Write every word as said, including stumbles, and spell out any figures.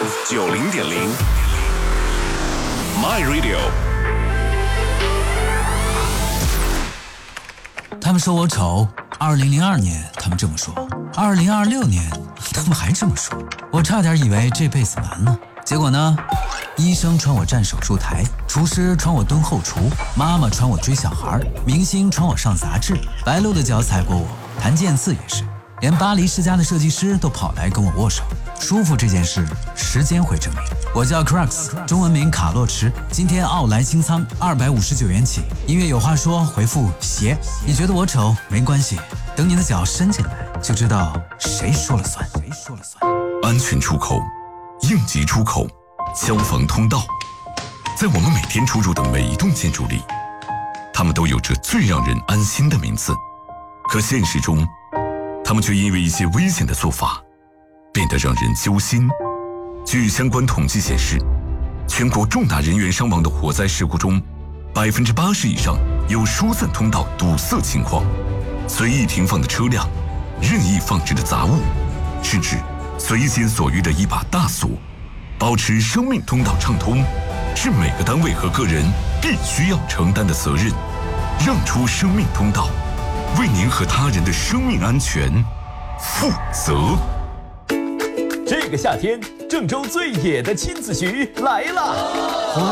九零点零 My Radio。 他们说我丑，二零零二年他们这么说，二零二六年他们还这么说，我差点以为这辈子完了。结果呢，医生传我站手术台，厨师传我蹲后厨，妈妈传我追小孩，明星传我上杂志，白鹿的脚踩过我，谭健次也是，连巴黎世家的设计师都跑来跟我握手。舒服这件事，时间会证明。我叫 Crux， 中文名卡洛驰，今天奥莱清仓二百五十九元起。音乐有话说，回复鞋。你觉得我丑没关系，等你的脚伸进来，就知道谁说了算。谁说了算？ 安全出口、应急出口、消防通道，在我们每天出入的每一栋建筑里，它们都有着最让人安心的名字。可现实中，它们却因为一些危险的做法，变得让人揪心。据相关统计显示，全国重大人员伤亡的火灾事故中，百分之八十以上有疏散通道堵塞情况。随意停放的车辆、任意放置的杂物，甚至随心所欲的一把大锁，保持生命通道畅通，是每个单位和个人必须要承担的责任。让出生命通道，为您和他人的生命安全负责。 这个夏天，郑州最野的亲子局来了！